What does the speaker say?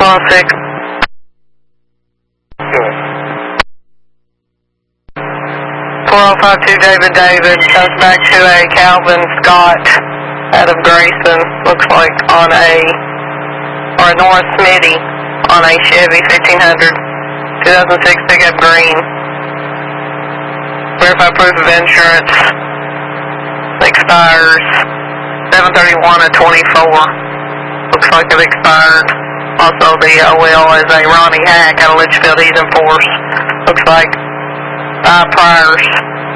6. Good. 4052 David comes back to a Calvin Scott out of Grayson. Looks like on or a North Smitty on a Chevy 1500 2006 pickup green. Verify proof of insurance. Expires 7/31/24. Looks like it expired. Also the OL is a Ronnie Hack out of Litchfield Ease and Force. Looks like 5 priors.